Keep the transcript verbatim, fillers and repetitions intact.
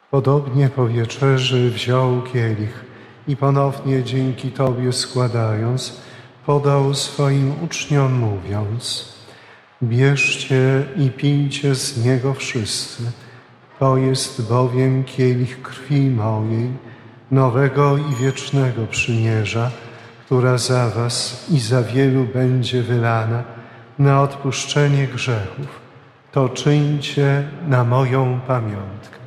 Podobnie po wieczerzy wziął kielich i ponownie dzięki Tobie składając, podał swoim uczniom mówiąc: bierzcie i pijcie z niego wszyscy, to jest bowiem kielich krwi mojej, nowego i wiecznego przymierza, która za was i za wielu będzie wylana na odpuszczenie grzechów. To czyńcie na moją pamiątkę.